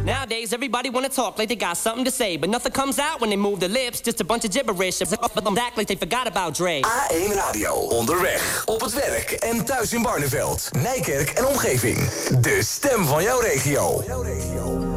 Nowadays, everybody wanna talk like they got something to say, but nothing comes out when they move their lips. Just a bunch of gibberish. But them act like they forgot about Dre. A1 Radio. Onderweg, op het werk en thuis in Barneveld, Nijkerk en omgeving. De stem van jouw regio.